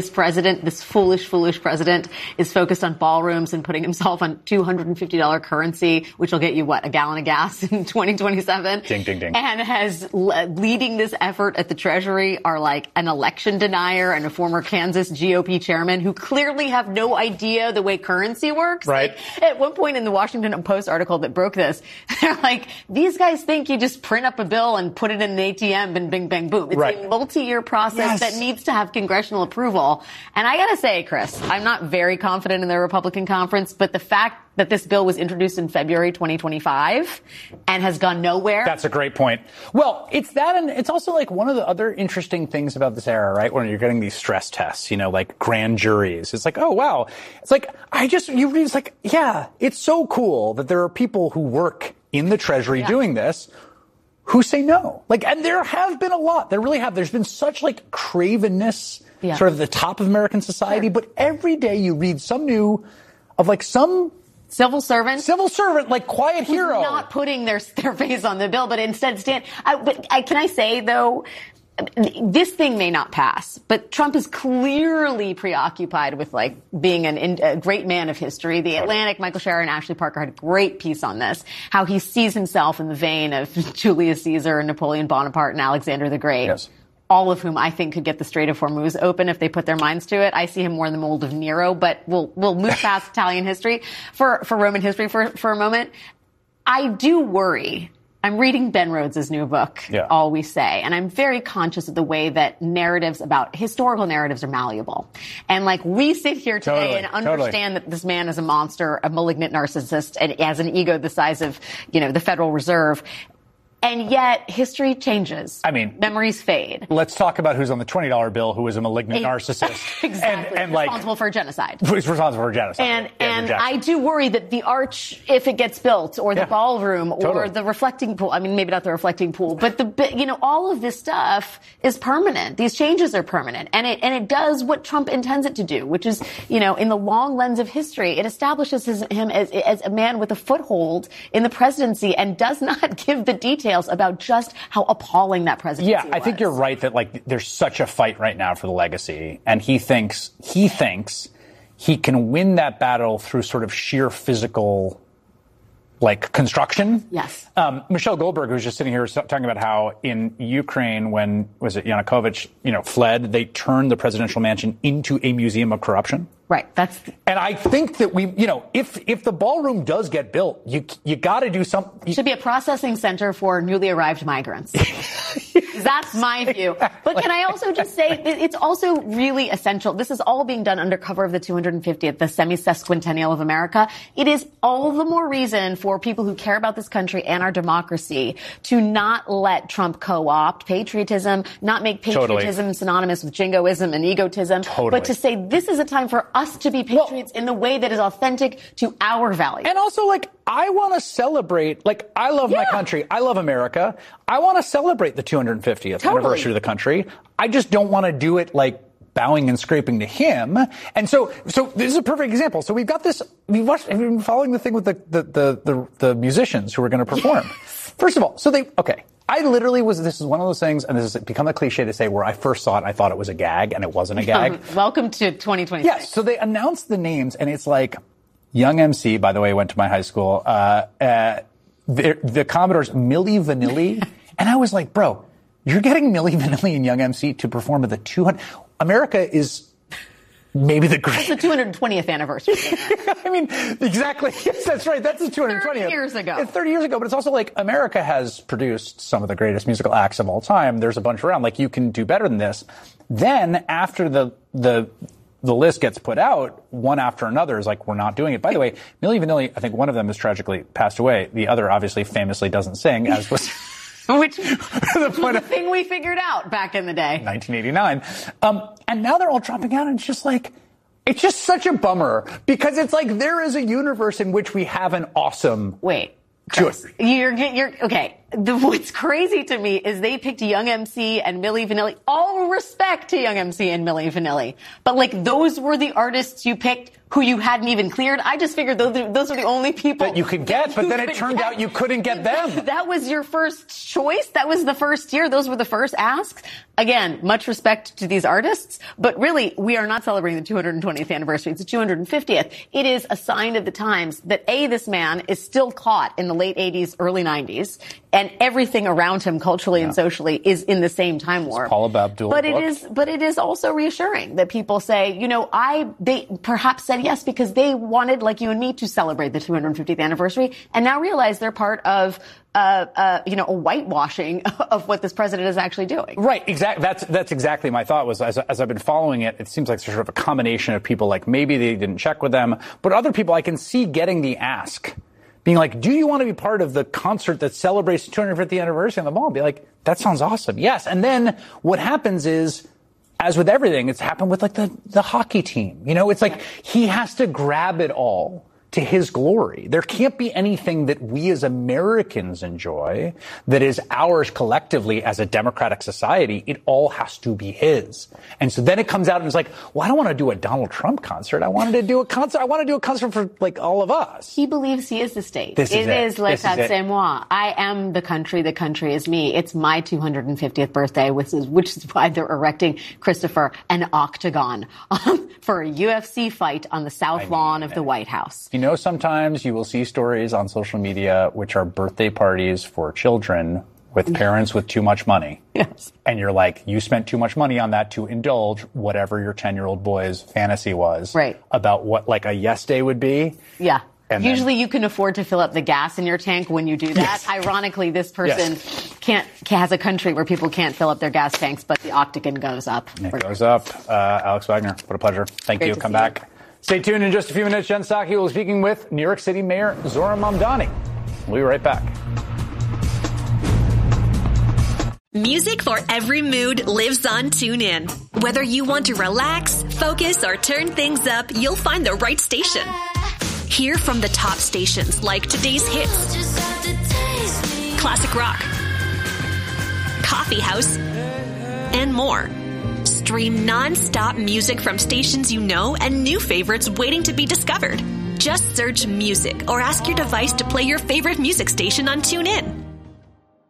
This president, this foolish president, is focused on ballrooms and putting himself on $250 currency, which will get you, what, a gallon of gas in 2027? Ding, ding, ding. And has leading this effort at the Treasury are like an election denier and a former Kansas GOP chairman who clearly have no idea the way currency works. Right. Like, at one point in the Washington Post article that broke this, they're like, these guys think you just print up a bill and put it in an ATM and bing, bang, boom. It's right. a multi-year process that needs to have congressional approval. And I gotta say, Chris, I'm not very confident in the Republican conference, but the fact that this bill was introduced in February 2025 and has gone nowhere. That's a great point. Well, it's that, and it's also like one of the other interesting things about this era, right? When you're getting these stress tests, like grand juries. It's like, oh, wow. It's like, it's like, yeah, it's so cool that there are people who work in the Treasury doing this who say no. Like, and there have been a lot. There really have. There's been such like cravenness sort of the top of American society, but every day you read some new of like some civil servant, like quiet hero, not putting their face on the bill, but instead can I say though, this thing may not pass, but Trump is clearly preoccupied with like being a great man of history. The Atlantic, Michael Scherer and Ashley Parker had a great piece on this, how he sees himself in the vein of Julius Caesar and Napoleon Bonaparte and Alexander the Great. Yes. All of whom I think could get the Strait of Hormuz open if they put their minds to it. I see him more in the mold of Nero, but we'll move past Italian history for Roman history for a moment. I do worry. I'm reading Ben Rhodes' new book, All We Say, and I'm very conscious of the way that historical narratives are malleable. And like we sit here today and understand that this man is a monster, a malignant narcissist, and has an ego the size of, the Federal Reserve. And yet, history changes. I mean, memories fade. Let's talk about who's on the $20 bill who is a malignant narcissist. Exactly. And responsible for genocide. Who's responsible for genocide. And I do worry that the arch, if it gets built, or the ballroom, or the reflecting pool, I mean, maybe not the reflecting pool, but all of this stuff is permanent. These changes are permanent. And it does what Trump intends it to do, which is, in the long lens of history, it establishes him as a man with a foothold in the presidency and does not give the details about just how appalling that presidency was. I think you're right that like there's such a fight right now for the legacy, and he thinks he can win that battle through sort of sheer physical like construction. Yes. Michelle Goldberg, who was just sitting here talking about how in Ukraine, when Yanukovych, fled, they turned the presidential mansion into a museum of corruption. Right. And I think that if the ballroom does get built, you got to do something. It should be a processing center for newly arrived migrants. That's my view. But can I also just say it's also really essential. This is all being done under cover of the 250th, the semi-sesquicentennial of America. It is all the more reason for people who care about this country and our democracy to not let Trump co-opt patriotism, not make patriotism synonymous with jingoism and egotism, but to say this is a time for us to be patriots in the way that is authentic to our values. And also, I want to celebrate, I love my country. I love America. I want to celebrate the 250th anniversary of the country. I just don't want to do it bowing and scraping to him. And so this is a perfect example. So we've got this, have you been following the thing with the musicians who are going to perform? First of all, I literally this is one of those things, and this has become a cliche to say, where I first saw it, I thought it was a gag, and it wasn't a gag. Welcome to 2026. Yes, so they announced the names, and it's like, Young MC, by the way, went to my high school, the Commodores, Milli Vanilli, and I was like, bro, you're getting Milli Vanilli and Young MC to perform at the 200. America is maybe the great. It's the 220th anniversary. I mean, exactly. Yes, that's right. That's the 220th. 30 years ago. It's 30 years ago, but it's also America has produced some of the greatest musical acts of all time. There's a bunch around. You can do better than this. Then after the list gets put out, one after another is we're not doing it. By the way, Milli Vanilli, I think one of them has tragically passed away. The other obviously famously doesn't sing, as was which was the thing we figured out back in the day. 1989. And now they're all dropping out, and it's just such a bummer, because it's there is a universe in which we have an awesome. Wait, Chris, you're okay. what's crazy to me is they picked Young MC and Milli Vanilli. All respect to Young MC and Milli Vanilli. But like, those were the artists you picked who you hadn't even cleared. I just figured those are the only people that you could get, but then it turned out you couldn't get them. That was your first choice. That was the first year. Those were the first asks. Again, much respect to these artists, but really, we are not celebrating the 220th anniversary. It's the 250th. It is a sign of the times that this man is still caught in the late 80s, early 90s, and everything around him culturally and socially is in the same time warp. Paula Abdul. But it is also reassuring that people say, they perhaps said yes because they wanted, like you and me, to celebrate the 250th anniversary, and now realize they're part of a whitewashing of what this president is actually doing. Right, exactly. That's exactly my thought was, as I've been following it, it seems like sort of a combination of people like maybe they didn't check with them, but other people I can see getting the ask, being like, do you want to be part of the concert that celebrates the 250th anniversary on the mall? Be like, that sounds awesome. Yes. And then what happens is, as with everything, it's happened with like the hockey team. It's like he has to grab it all to his glory. There can't be anything that we as Americans enjoy that is ours collectively as a democratic society. It all has to be his. And so then it comes out and it's like, well, I don't want to do a Donald Trump concert. I wanted to do a concert. I want to do a concert for like all of us. He believes he is the state. It is l'état, c'est moi. I am the country is me. It's my 250th birthday, which is why they're erecting, Christopher, an octagon for a UFC fight on the south lawn of the White House. Sometimes you will see stories on social media which are birthday parties for children with parents with too much money. Yes. And you're like, you spent too much money on that to indulge whatever your 10-year-old boy's fantasy was. Right. About what like a yes day would be. Yeah. And usually you can afford to fill up the gas in your tank when you do that. Yes. Ironically, this person has a country where people can't fill up their gas tanks, but the octagon goes up. It goes up. Alex Wagner, what a pleasure. Thank you. Come back. Stay tuned in just a few minutes. Jen Psaki will be speaking with New York City Mayor Zohran Mamdani. We'll be right back. Music for every mood lives on TuneIn. Whether you want to relax, focus, or turn things up, you'll find the right station. Hear from the top stations like today's hits, classic rock, coffee house, and more. Stream non-stop music from stations you know and new favorites waiting to be discovered. Just search music or ask your device to play your favorite music station on TuneIn.